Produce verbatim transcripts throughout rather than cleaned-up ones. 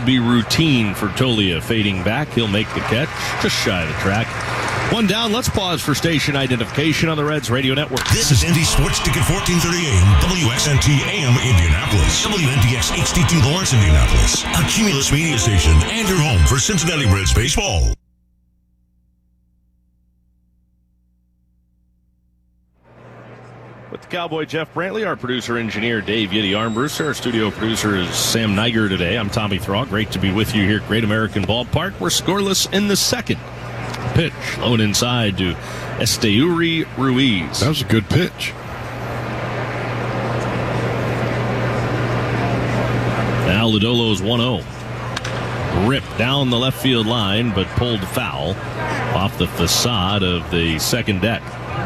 be routine for Tolia. Fading back, he'll make the catch just shy of the track. One down. Let's pause for station identification on the Reds Radio Network. This is Indy Sports Ticket fourteen thirty A M, W X N T A M Indianapolis, W N D X H D two Lawrence, Indianapolis, a Cumulus media station, and your home for Cincinnati Reds baseball. With the Cowboy Jeff Brantley, our producer-engineer Dave Yiddy Armbruster, our studio producer is Sam Niger today. I'm Tommy Thrall. Great to be with you here at Great American Ballpark. We're scoreless in the second. Pitch, low and inside to Esteury Ruiz. That was a good pitch. Now Lodolo's one oh. Ripped down the left field line, but pulled foul off the facade of the second deck.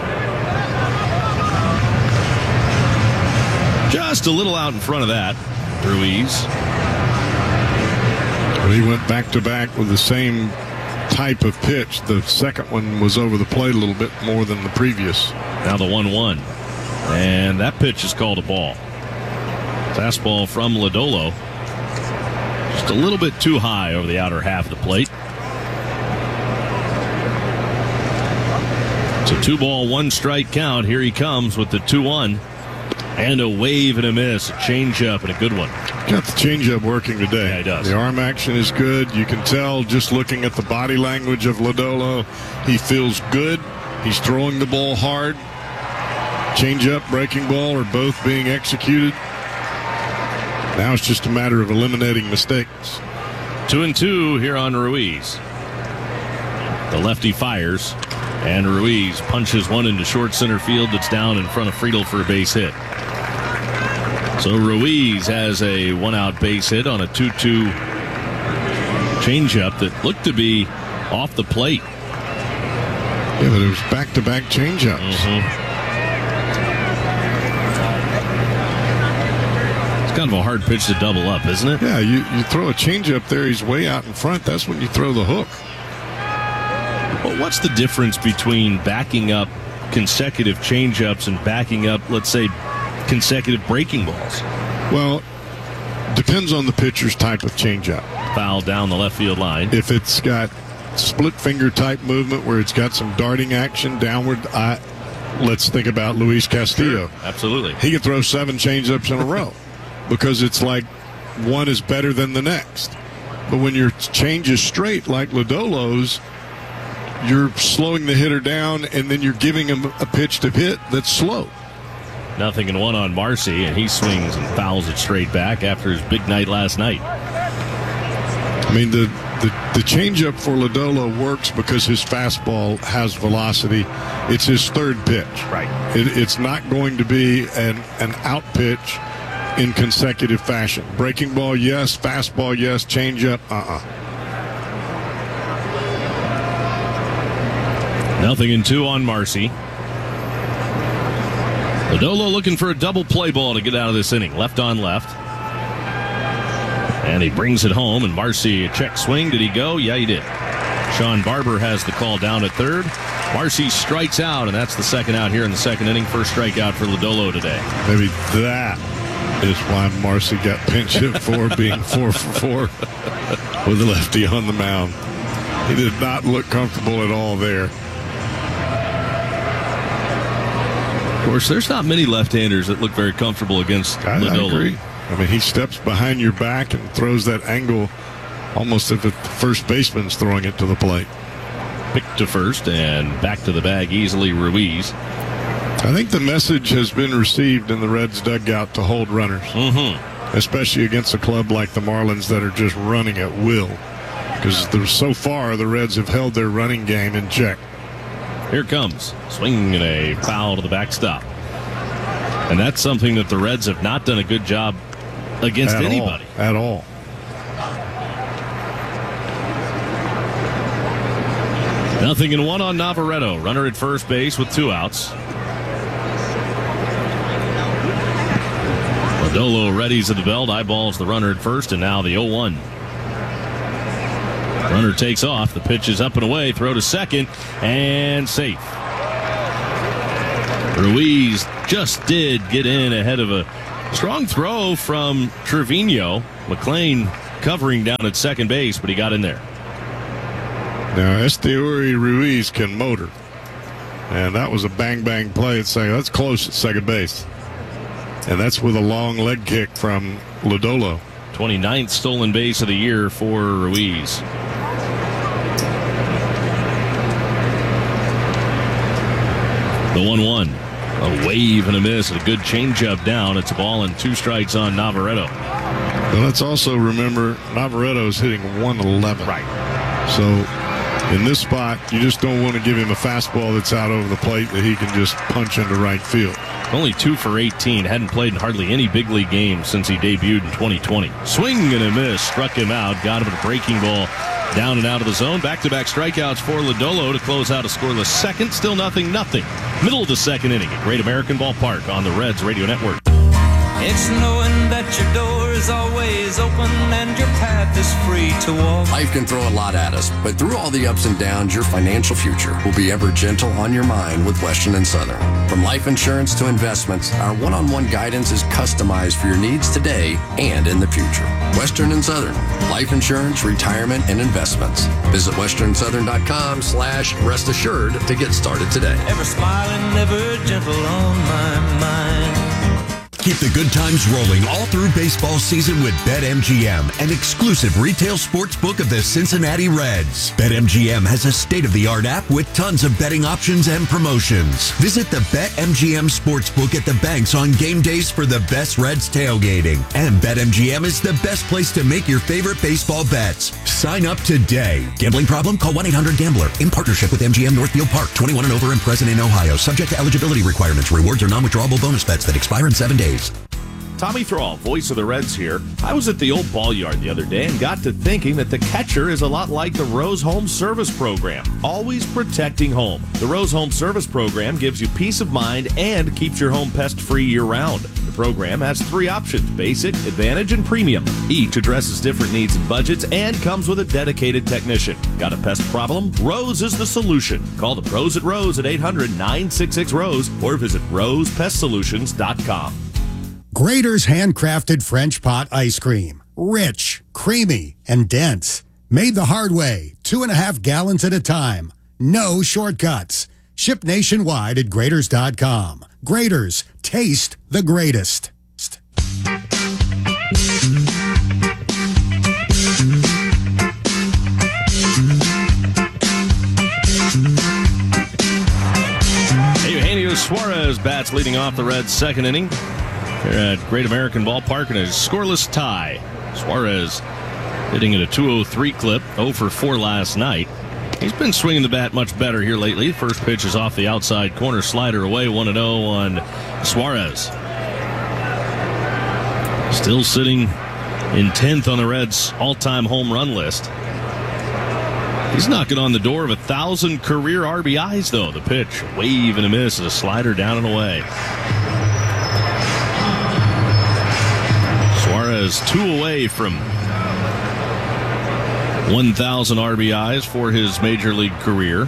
Just a little out in front of that, Ruiz. Well, he went back-to-back with the same type of pitch. The second one was over the plate a little bit more than the previous. Now the one one. And that pitch is called a ball. Fastball from Lodolo. Just a little bit too high over the outer half of the plate. It's a two-ball, one-strike count. Here he comes with the two one. And a wave and a miss, a changeup and a good one. Got the changeup working today. Yeah, he does. The arm action is good. You can tell just looking at the body language of Lodolo, he feels good. He's throwing the ball hard. Changeup, breaking ball are both being executed. Now it's just a matter of eliminating mistakes. Two and two here on Ruiz. The lefty fires, and Ruiz punches one into short center field that's down in front of Friedl for a base hit. So Ruiz has a one-out base hit on a two two changeup that looked to be off the plate. Yeah, but it was back-to-back changeups. Mm-hmm. It's kind of a hard pitch to double up, isn't it? Yeah, you, you throw a changeup there, he's way out in front. That's when you throw the hook. Well, what's the difference between backing up consecutive changeups and backing up, let's say, consecutive breaking balls? Well, depends on the pitcher's type of changeup. Foul down the left field line. If it's got split finger type movement where it's got some darting action downward, I, let's think about Luis Castillo. Sure, absolutely. He can throw seven changeups in a row because it's like one is better than the next. But when your change is straight like Lodolo's, you're slowing the hitter down and then you're giving him a pitch to hit that's slow. Nothing in one on Marcy, and he swings and fouls it straight back after his big night last night. I mean, the, the, the changeup for Lodolo works because his fastball has velocity. It's his third pitch. Right. It, it's not going to be an, an out pitch in consecutive fashion. Breaking ball, yes. Fastball, yes. Changeup, uh-uh. Nothing in two on Marcy. Lodolo looking for a double play ball to get out of this inning. Left on left. And he brings it home, and Marcy, a check swing. Did he go? Yeah, he did. Sean Barber has the call down at third. Marcy strikes out, and that's the second out here in the second inning. First strikeout for Lodolo today. Maybe that is why Marcy got pinch hit for being four for four with the lefty on the mound. He did not look comfortable at all there. Of course, there's not many left-handers that look very comfortable against I, Lodolo. I agree. I mean, he steps behind your back and throws that angle almost as if the first baseman's throwing it to the plate. Pick to first and back to the bag easily, Ruiz. I think the message has been received in the Reds dugout to hold runners, Mm-hmm. especially against a club like the Marlins that are just running at will. Because so far, the Reds have held their running game in check. Here comes. Swing and a foul to the backstop. And that's something that the Reds have not done a good job against At anybody. All. At all. Nothing in one on Navarreto. Runner at first base with two outs. Lodolo readies at the belt, eyeballs the runner at first, and now the oh one. Runner takes off. The pitch is up and away. Throw to second, and safe. Ruiz just did get in ahead of a strong throw from Trevino. McLean covering down at second base, but he got in there. Now, Esteury Ruiz can motor. And that was a bang-bang play at second. That's close at second base. And that's with a long leg kick from Lodolo. twenty-ninth stolen base of the year for Ruiz. The one one. A wave and a miss. A good changeup down. It's a ball and two strikes on Navarreto. But let's also remember Navarreto is hitting one eleven. Right. So in this spot, you just don't want to give him a fastball that's out over the plate that he can just punch into right field. Only two for eighteen. Hadn't played in hardly any big league games since he debuted in twenty twenty. Swing and a miss. Struck him out. Got him at a breaking ball down and out of the zone. Back-to-back strikeouts for Lodolo to close out a scoreless second. Still nothing, nothing. Middle of the second inning at Great American Ballpark on the Reds Radio Network. It's knowing that your door is always open and your path is free to walk. Life can throw a lot at us, but through all the ups and downs, your financial future will be ever gentle on your mind with Western and Southern. From life insurance to investments, our one-on-one guidance is customized for your needs today and in the future. Western and Southern, life insurance, retirement, and investments. Visit western southern dot com slash rest assured to get started today. Ever smiling, ever gentle on my mind. Keep the good times rolling all through baseball season with BetMGM, an exclusive retail sports book of the Cincinnati Reds. BetMGM has a state-of-the-art app with tons of betting options and promotions. Visit the BetMGM Sportsbook at the banks on game days for the best Reds tailgating. And BetMGM is the best place to make your favorite baseball bets. Sign up today. Gambling problem? Call one eight hundred gambler. In partnership with M G M Northfield Park. twenty-one and over and present in Ohio. Subject to eligibility requirements. Rewards are non-withdrawable bonus bets that expire in seven days. Tommy Thrall, voice of the Reds here. I was at the old ball yard the other day and got to thinking that the catcher is a lot like the Rose Home Service Program, always protecting home. The Rose Home Service Program gives you peace of mind and keeps your home pest-free year-round. The program has three options: basic, advantage, and premium. Each addresses different needs and budgets and comes with a dedicated technician. Got a pest problem? Rose is the solution. Call the pros at Rose at eight hundred nine six six ROSE or visit rose pest solutions dot com. Grader's handcrafted French pot ice cream. Rich, creamy, and dense. Made the hard way, two and a half gallons at a time. No shortcuts. Shipped nationwide at graders dot com. Grader's, taste the greatest. Eugenio Suarez bats leading off the Reds' second inning. They're at Great American Ballpark in a scoreless tie. Suarez hitting at a two oh three clip, oh for four last night. He's been swinging the bat much better here lately. First pitch is off the outside corner, slider away, one and oh on Suarez. Still sitting in tenth on the Reds' all-time home run list. He's knocking on the door of a thousand career R B Is, though. The pitch, wave and a miss, is a slider down and away. Suarez two away from one thousand R B Is for his major league career.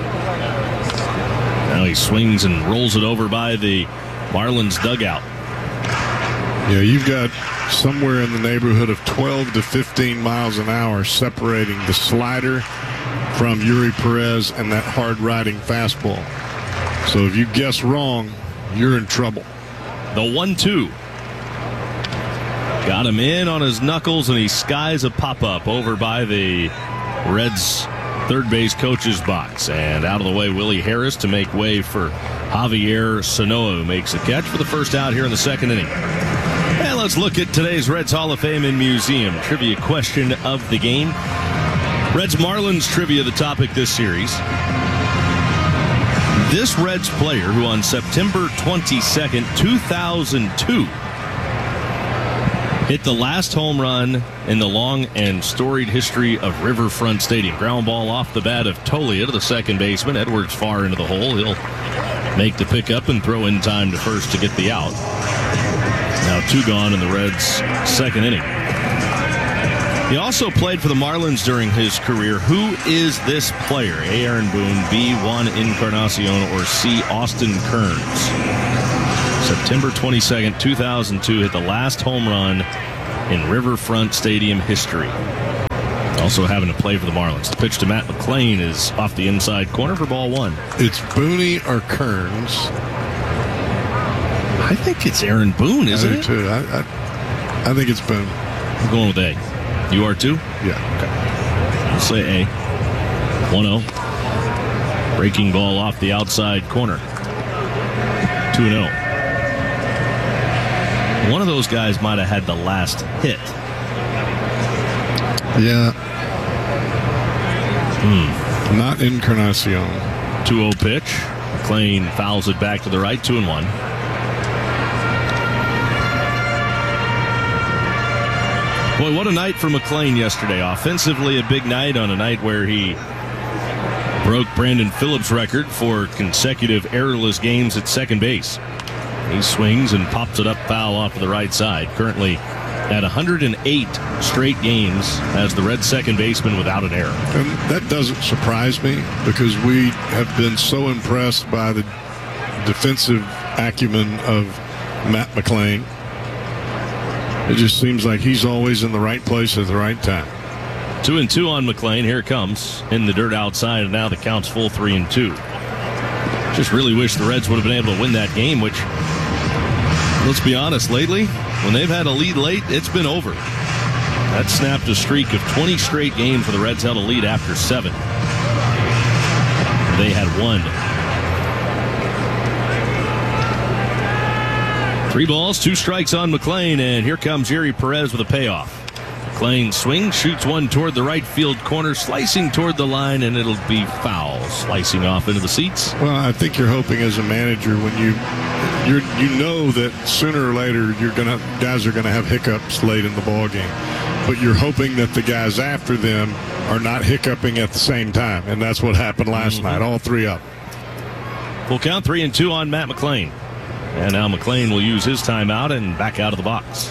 Now he swings and rolls it over by the Marlins dugout. Yeah, you've got somewhere in the neighborhood of twelve to fifteen miles an hour separating the slider from Yuri Perez and that hard-riding fastball. So if you guess wrong, you're in trouble. The one two. Got him in on his knuckles, and he skies a pop-up over by the Reds' third base coach's box. And out of the way, Willie Harris to make way for Javier Sanoa, who makes a catch for the first out here in the second inning. And let's look at today's Reds Hall of Fame and Museum trivia question of the game. Reds Marlins trivia, the topic this series. This Reds player, who on September twenty-second, two thousand two, hit the last home run in the long and storied history of Riverfront Stadium. Ground ball off the bat of Tolia to the second baseman. Edwards far into the hole. He'll make the pickup and throw in time to first to get the out. Now two gone in the Reds' second inning. He also played for the Marlins during his career. Who is this player? A. Aaron Boone, B. Juan Encarnacion, or C. Austin Kearns? September twenty-second, two thousand two, hit the last home run in Riverfront Stadium history. Also having to play for the Marlins. The pitch to Matt McClain is off the inside corner for ball one. It's Booney or Kearns. I think it's Aaron Boone, isn't I do it? too. I, I, I think it's Boone. I'm going with A. You are too? Yeah. Okay. I'll say A. one oh. Breaking ball off the outside corner. two oh. One of those guys might have had the last hit. Yeah. Hmm. Not Encarnacion. two oh pitch. McClain fouls it back to the right, two and one. Boy, what a night for McClain yesterday. Offensively, a big night on a night where he broke Brandon Phillips' record for consecutive errorless games at second base. He swings and pops it up foul off to the right side. Currently at one hundred eight straight games as the Red second baseman without an error. And that doesn't surprise me because we have been so impressed by the defensive acumen of Matt McClain. It just seems like he's always in the right place at the right time. Two and two on McClain. Here it comes in the dirt outside, and now the count's full three and two. Just really wish the Reds would have been able to win that game, which, let's be honest, lately, when they've had a lead late, it's been over. That snapped a streak of twenty straight games where the Reds held a lead after seven. They had one. Three balls, two strikes on McClain, and here comes Yuri Perez with a payoff. McClain swings, shoots one toward the right field corner, slicing toward the line, and it'll be foul, slicing off into the seats. Well, I think you're hoping as a manager when you you're, you know that sooner or later you're gonna guys are gonna have hiccups late in the ball game, but you're hoping that the guys after them are not hiccuping at the same time, and that's what happened last mm-hmm. night. All three up. Full count, three and two on Matt McClain. And now McClain will use his timeout and back out of the box.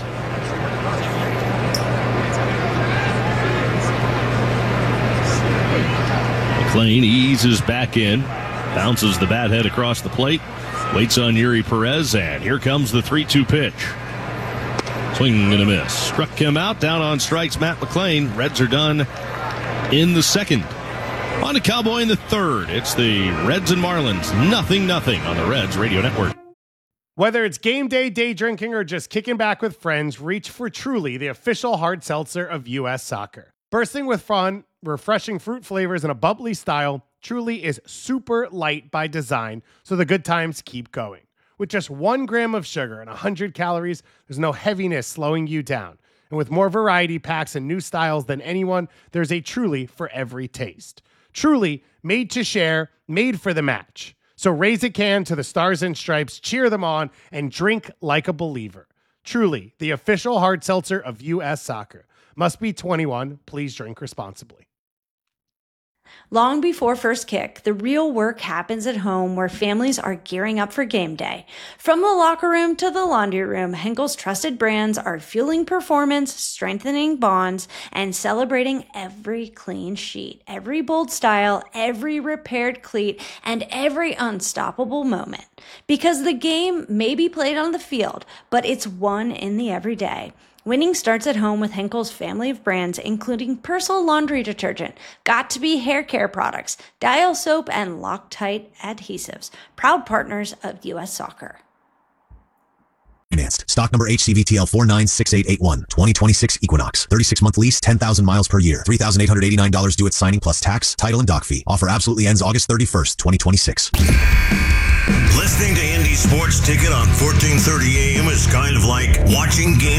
McClain eases back in, bounces the bat head across the plate, waits on Yuri Perez, and here comes the three two pitch. Swing and a miss. Struck him out, down on strikes Matt McClain. Reds are done in the second. On to Cowboy in the third. It's the Reds and Marlins. Nothing, nothing on the Reds Radio Network. Whether it's game day, day drinking, or just kicking back with friends, reach for Truly, the official hard seltzer of U S Soccer. Bursting with fun, refreshing fruit flavors, and a bubbly style, Truly is super light by design, so the good times keep going. With just one gram of sugar and one hundred calories, there's no heaviness slowing you down. And with more variety packs and new styles than anyone, there's a Truly for every taste. Truly, made to share, made for the match. So raise a can to the Stars and Stripes, cheer them on, and drink like a believer. Truly, the official hard seltzer of U S Soccer. Must be twenty-one. Please drink responsibly. Long before first kick, the real work happens at home where families are gearing up for game day. From the locker room to the laundry room, Henkel's trusted brands are fueling performance, strengthening bonds, and celebrating every clean sheet, every bold style, every repaired cleat, and every unstoppable moment. Because the game may be played on the field, but it's won in the everyday. Winning starts at home with Henkel's family of brands, including Persil laundry detergent, Got2b hair care products, Dial soap, and Loctite adhesives. Proud partners of U S Soccer. Financed. Stock number H C V T L four nine six eight eight one. twenty twenty-six Equinox. thirty-six month lease, ten thousand miles per year. three thousand eight hundred eighty-nine dollars due at signing plus tax, title, and dock fee. Offer absolutely ends August thirty-first, twenty twenty-six. Listening to Indy Sports Ticket on fourteen thirty A M is kind of like watching game